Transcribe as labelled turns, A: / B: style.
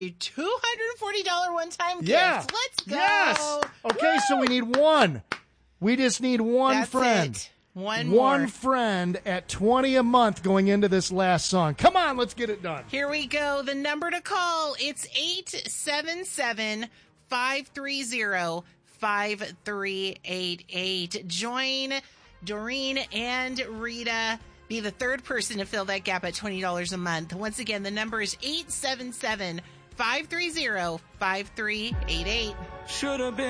A: $240 one-time
B: Yeah.
A: gift. Let's go.
B: Yes. Okay, so we need one. We just need one
A: That's
B: friend.
A: it. One more.
B: Friend at $20 a month going into this last song. Come on, let's get it done.
A: Here we go. The number to call, it's 877-530-5388. Join Doreen and Rita. Be the third person to fill that gap at $20 a month. Once again, the number is 877-530-5388.
C: Should have been